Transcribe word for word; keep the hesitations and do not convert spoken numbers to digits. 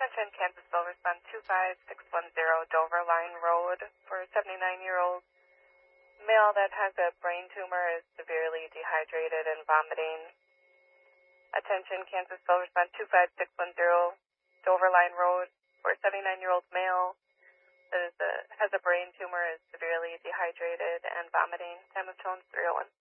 Attention, Kansasville, respond two five six one zero Dover Line Road for a seventy-nine-year-old male that has a brain tumor, is severely dehydrated and vomiting. Attention, Kansasville, respond two five six one zero Dover Line Road for a seventy-nine-year-old male that is a, has a brain tumor, is severely dehydrated and vomiting. Time of tone three oh one.